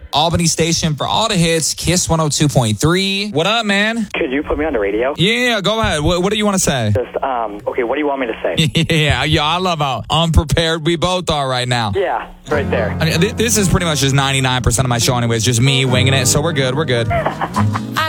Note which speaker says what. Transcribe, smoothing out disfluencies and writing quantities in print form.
Speaker 1: Albany station for all the hits, Kiss 102.3. What up, man?
Speaker 2: Could you put me on the radio?
Speaker 1: Yeah, go ahead. What do you want to say?
Speaker 2: Just, okay, what do you want me to say?
Speaker 1: Yeah, I love how unprepared we both are right now.
Speaker 2: Yeah, right there.
Speaker 1: I mean, this is pretty much just 99% of my show anyways, just me winging it, so we're good.